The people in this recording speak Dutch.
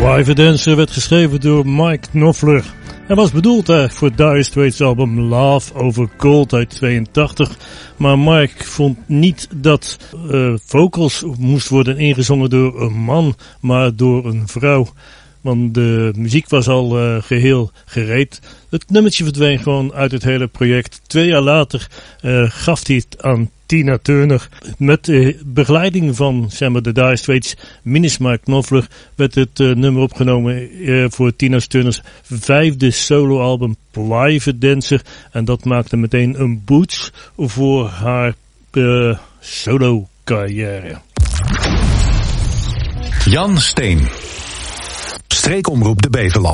Private Dancer werd geschreven door Mike Knopfler. Hij was bedoeld voor Dire Straits album Love Over Gold uit 82. Maar Mike vond niet dat vocals moest worden ingezongen door een man, maar door een vrouw. Want de muziek was al geheel gereed. Het nummertje verdween gewoon uit het hele project. 2 jaar later gaf hij het aan Tina Turner. Met de begeleiding van de Dire Straits minus Mike Knopfler werd het nummer opgenomen voor Tina Turner's 5e soloalbum Private Dancer. En dat maakte meteen een boost voor haar solo carrière. Jan Steen. Streekomroep de Beverland.